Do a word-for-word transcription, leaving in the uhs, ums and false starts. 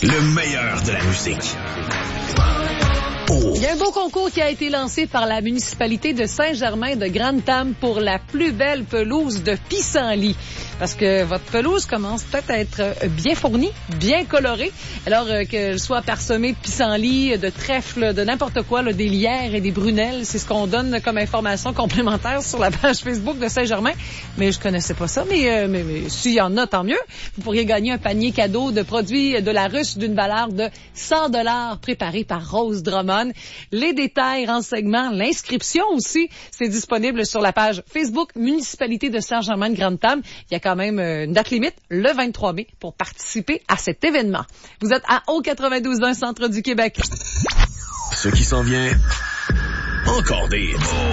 Le meilleur de la musique. Oh. Il y a un beau concours qui a été lancé par la municipalité de Saint-Germain de Grande-Tame pour la plus belle pelouse de pissenlit. Parce que votre pelouse commence peut-être à être bien fournie, bien colorée. Alors euh, qu'elle soit parsemée de pissenlits, de trèfles, de n'importe quoi, là, des lierres et des brunelles, c'est ce qu'on donne comme information complémentaire sur la page Facebook de Saint-Germain. Mais je connaissais pas ça, mais, euh, mais, mais s'il y en a, tant mieux. Vous pourriez gagner un panier cadeau de produits de la ruche d'une valeur de cent dollars préparé par Rose Drummond. Les détails, renseignements, l'inscription aussi, c'est disponible sur la page Facebook Municipalité de Saint-Germain de Grande-Tame. Il y a quand même une date limite, le vingt-trois mai, pour participer à cet événement. Vous êtes à O quatre-vingt-douze un, centre du Québec. Ce qui s'en vient, encore des...